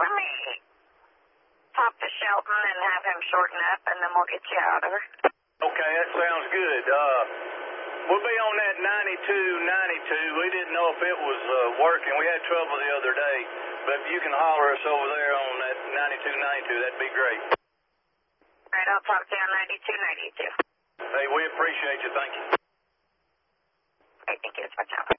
let me talk to Shelton and have him shorten up, and then we'll get you out of her. Okay, that sounds good. We'll be on that 9292. We didn't know if it was working. We had trouble the other day. But if you can holler us over there on that 9292, that'd be great. All right, I'll talk to you on 9292. Hey, we appreciate you. Thank you. All right, thank you. Watch out.